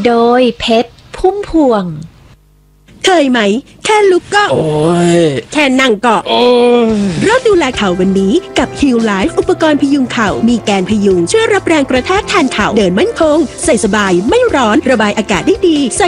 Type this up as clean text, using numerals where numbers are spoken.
โดยเพชรพุ่มพวงเคยไหมแค่ลุกก็โอ้ยแค่นั่งก็โอ้ยเริ่มดูแลเข่าวันนี้กับ Heal Life อุปกรณ์พยุงเข่ามีแกนพยุงช่วยรับแรงกระแทกแทนเข่าเดินมั่นคงใส่สบายไม่ร้อนระบายอากาศได้ดี